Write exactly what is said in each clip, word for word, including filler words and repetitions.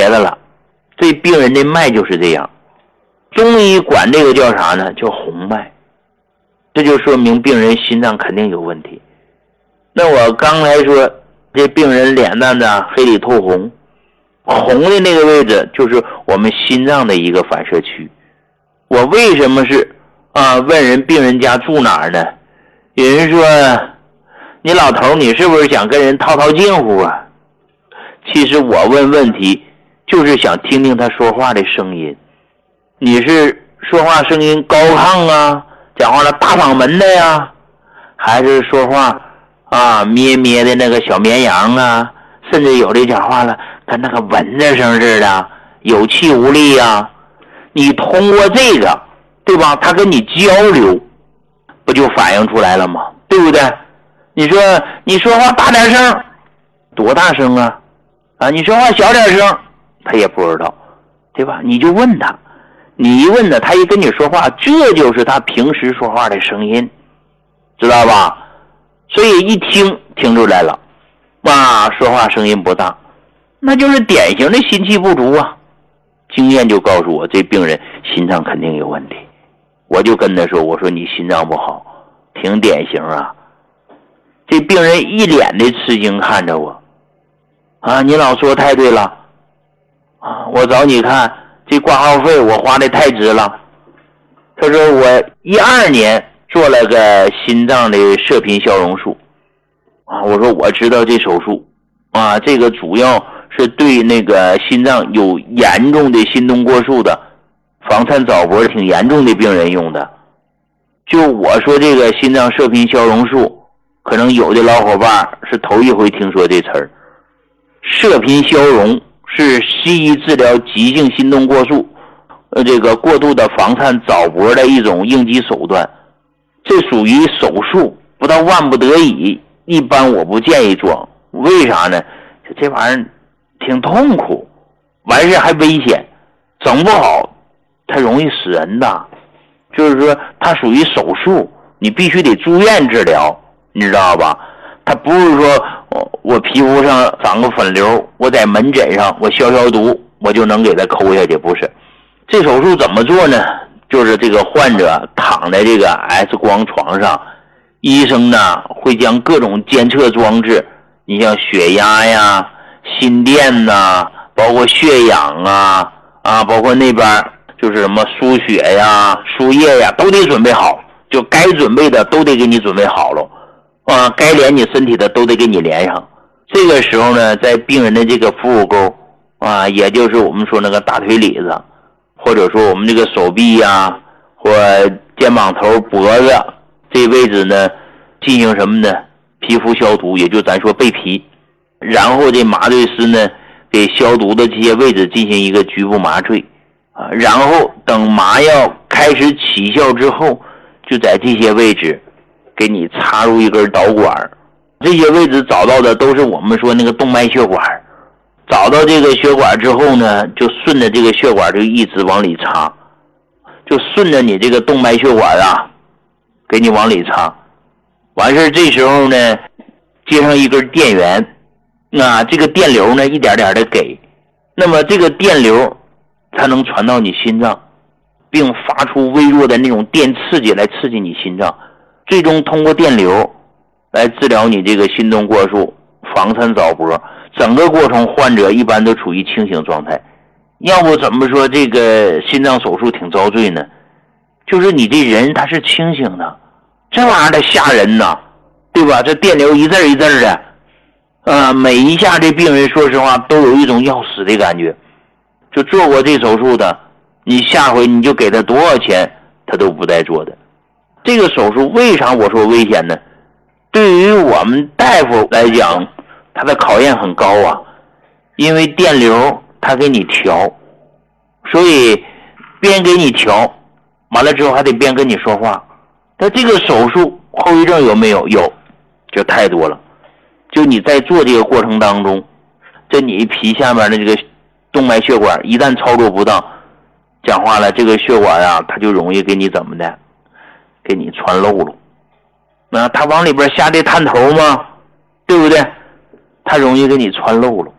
的了。这病人的脉就是这样，中医管这个叫啥呢？叫红脉。这就说明病人心脏肯定有问题。那我刚才说这病人脸蛋子黑里透红，红的那个位置就是我们心脏的一个反射区。我为什么是啊问人病人家住哪儿呢？有人说你老头你是不是想跟人套套近乎啊？其实我问问题就是想听听他说话的声音。你是说话声音高亢啊，讲话了大嗓门的呀，还是说话啊咩咩的那个小绵羊啊，甚至有的讲话了跟那个蚊子声似的有气无力啊？你通过这个对吧，他跟你交流不就反映出来了吗？对不对？你说你说话大点声，多大声啊？啊，你说话小点声，他也不知道，对吧？你就问他，你一问他，他一跟你说话，这就是他平时说话的声音，知道吧？所以一听听出来了，哇，说话声音不大，那就是典型的心气不足啊。经验就告诉我，这病人心脏肯定有问题。我就跟他说，我说你心脏不好，挺典型啊。这病人一脸的吃惊看着我，啊，你老说太对了，啊，我找你看这挂号费我花的太值了。他说我一二年做了个心脏的射频消融术，啊，我说我知道这手术，啊，这个主要是对那个心脏有严重的心动过速的房颤早搏挺严重的病人用的。就我说这个心脏射频消融术，可能有的老伙伴是头一回听说这词儿。射频消融是西医治疗急性心动过速呃，这个过度的房颤早搏的一种应急手段，这属于手术，不到万不得已，一般我不建议装。为啥呢？这玩意儿挺痛苦，完事还危险，整不好它容易死人的。就是说它属于手术，你必须得住院治疗，你知道吧？它不是说我皮肤上长个粉瘤，我在门诊上我消消毒我就能给它抠下去，不是。这手术怎么做呢？就是这个患者躺在这个 X 光床上，医生呢会将各种监测装置，你像血压呀、心电呐，包括血氧啊啊，包括那边就是什么输血呀、输液呀，都得准备好，就该准备的都得给你准备好了啊，该连你身体的都得给你连上。这个时候呢，在病人的这个腹股沟啊，也就是我们说那个大腿里子，或者说我们这个手臂呀，或肩膀头、脖子这位置呢，进行什么呢？皮肤消毒，也就咱说备皮。然后这麻醉师呢，给消毒的这些位置进行一个局部麻醉啊，然后等麻药开始起效之后，就在这些位置给你插入一根导管。这些位置找到的都是我们说那个动脉血管，找到这个血管之后呢，就顺着这个血管就一直往里插，就顺着你这个动脉血管啊，给你往里插。完事这时候呢，接上一根电源，那这个电流呢一点点的给，那么这个电流才能传到你心脏，并发出微弱的那种电刺激来刺激你心脏，最终通过电流来治疗你这个心动过速、房颤早搏。整个过程患者一般都处于清醒状态。要不怎么说这个心脏手术挺遭罪呢？就是你这人他是清醒的，这玩意儿的吓人呐，对吧？这电流一阵一阵的，呃，每一下这病人说实话都有一种要死的感觉。就做过这手术的，你下回你就给他多少钱他都不带做的。这个手术为啥我说危险呢？对于我们大夫来讲，他的考验很高啊，因为电流他给你调，所以边给你调完了之后还得边跟你说话。那这个手术后遗症有没有？有，就太多了。就你在做这个过程当中，这你皮下面的这个动脉血管一旦操作不当，讲话了这个血管啊，它就容易给你怎么的，给你穿漏了。那它往里边下这探头吗？对不对？它容易给你穿漏了。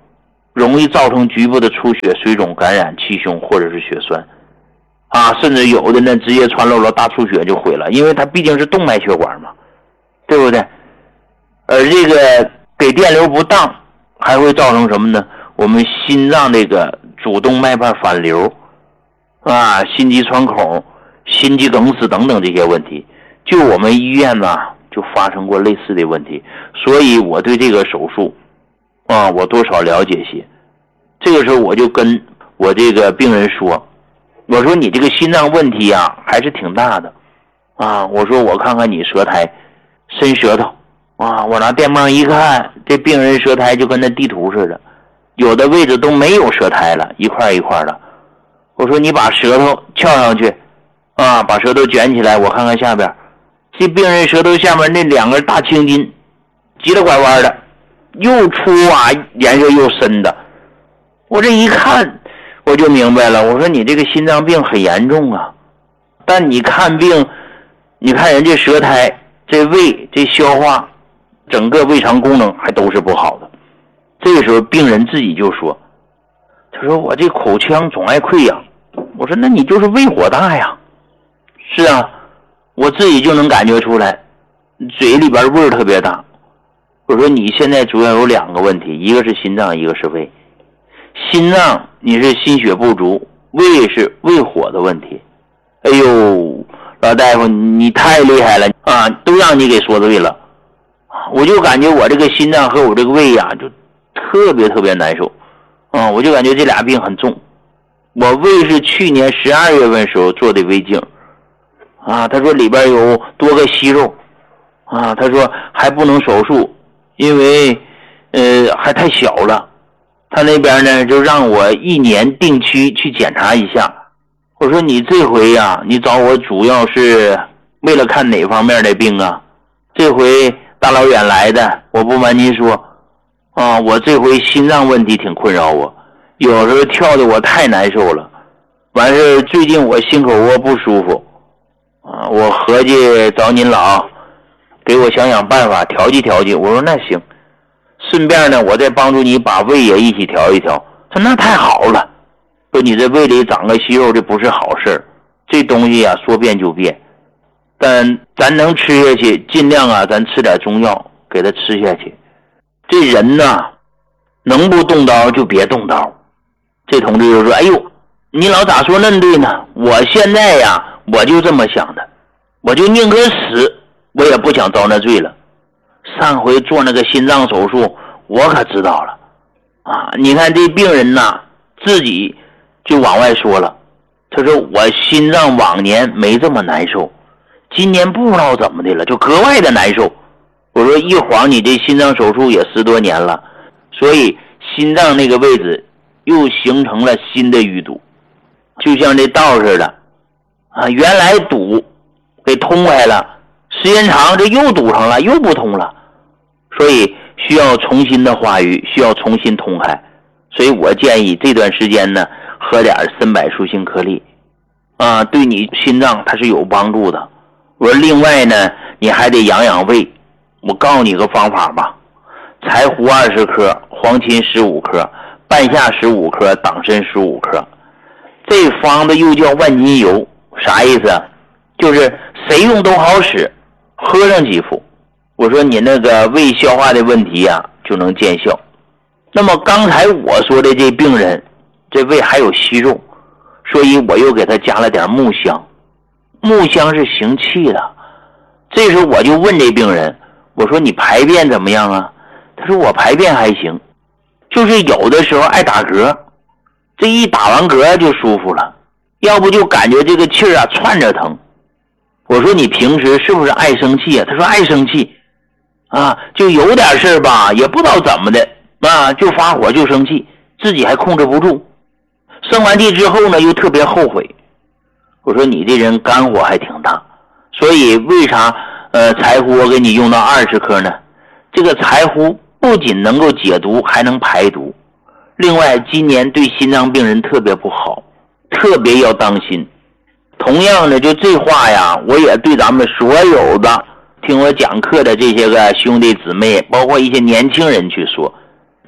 容易造成局部的出血、水肿、感染、气胸或者是血栓啊，甚至有的呢直接穿漏了大出血就毁了，因为它毕竟是动脉血管嘛，对不对？而这个给电流不当还会造成什么呢？我们心脏这个主动脉瓣反流啊，心肌穿孔、心肌梗死等等这些问题，就我们医院呢就发生过类似的问题，所以我对这个手术啊，我多少了解些。这个时候我就跟我这个病人说，我说你这个心脏问题啊还是挺大的啊，我说我看看你舌苔，伸舌头啊，我拿电棒一看，这病人舌苔就跟那地图似的，有的位置都没有舌苔了，一块一块的。我说你把舌头翘上去啊，把舌头卷起来，我看看下边，这病人舌头下面那两根大青筋急了拐弯的，又粗啊，颜色又深的。我这一看我就明白了，我说你这个心脏病很严重啊，但你看病，你看人家舌苔，这胃这消化整个胃肠功能还都是不好的。这个时候病人自己就说，他说我这口腔总爱溃疡。我说那你就是胃火大呀。是啊，我自己就能感觉出来，嘴里边味儿特别大。我说你现在主要有两个问题，一个是心脏，一个是胃。心脏你是心血不足，胃是胃火的问题。哎呦，老大夫你太厉害了啊，都让你给说对了。我就感觉我这个心脏和我这个胃呀、啊、就特别特别难受啊，我就感觉这俩病很重。我胃是去年十二月份时候做的胃镜啊，他说里边有多个息肉啊，他说还不能手术，因为呃还太小了。他那边呢就让我一年定期去检查一下。我说你这回呀、啊，你找我主要是为了看哪方面的病啊？这回大老远来的，我不瞒您说啊，我这回心脏问题挺困扰我，有时候跳的我太难受了。完事最近我心口窝不舒服啊，我合计找您老给我想想办法调剂调剂。我说那行，顺便呢我再帮助你把胃也一起调一调。他说那太好了，说你这胃里长个息肉这不是好事，这东西啊说变就变，但咱能吃下去尽量啊咱吃点中药给他吃下去。这人呢能不动刀就别动刀。这同志就说，哎呦你老咋说那对呢，我现在呀我就这么想的，我就宁可死我也不想遭那罪了。上回做那个心脏手术我可知道了啊，你看这病人呐自己就往外说了，他说我心脏往年没这么难受，今年不知道怎么的了就格外的难受。我说一晃你这心脏手术也十多年了，所以心脏那个位置又形成了新的淤堵，就像这道似的啊，原来堵给通开了，时间长这又堵上了又不通了，所以需要重新的化瘀，需要重新通开。所以我建议这段时间呢喝点参柏树心颗粒啊，对你心脏它是有帮助的。我说另外呢你还得养养胃，我告诉你个方法吧，柴胡二十克，黄芩十五克，半夏十五克，党参十五克。这方子又叫万金油，啥意思啊？就是谁用都好使，喝上几副，我说你那个胃消化的问题啊就能见效。那么刚才我说的这病人这胃还有息肉，所以我又给他加了点木香。木香是行气的。这时候我就问这病人，我说你排便怎么样啊？他说我排便还行，就是有的时候爱打嗝，这一打完嗝就舒服了，要不就感觉这个气儿啊串着疼。我说你平时是不是爱生气啊？他说爱生气啊，就有点事儿吧也不知道怎么的啊，就发火就生气，自己还控制不住，生完气之后呢又特别后悔。我说你这人肝火还挺大，所以为啥呃柴胡我给你用到二十克呢？这个柴胡不仅能够解毒还能排毒，另外今年对心脏病人特别不好，特别要当心。同样的就这话呀我也对咱们所有的听我讲课的这些个兄弟姊妹包括一些年轻人去说，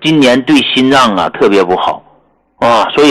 今年对心脏啊特别不好啊，所以